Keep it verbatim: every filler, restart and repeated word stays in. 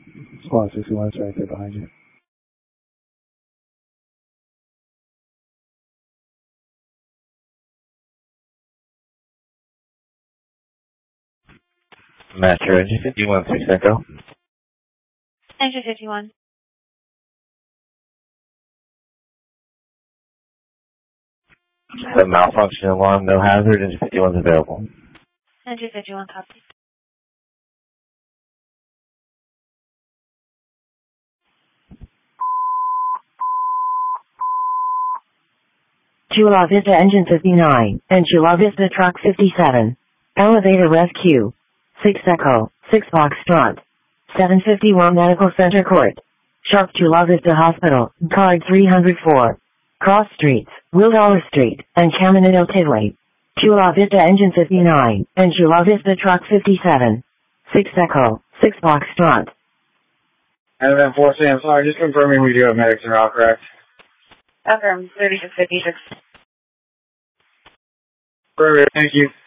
Squad sixty-one is right there behind you. Master Engine fifty-one, six Echo. Engine fifty-one. The malfunction alarm, no hazard, Engine fifty-one is available. Engine fifty-one, copy. Chula Vista Engine fifty-nine, and Chula Vista Truck fifty-seven. Elevator Rescue. six Echo, six Foxtrot. seven fifty-one Medical Center Court. Sharp Chula Vista Hospital, card three oh four. Cross Streets, Willdollar Street, and Caminito Tivoli. Chula Vista Engine fifty-nine, and Chula Vista Truck fifty-seven. six Echo, six Foxtrot. And then four Sam, sorry, just confirming we do have medics in route, correct? Affirm, thirty-six fifty-six. Perfect, thank you.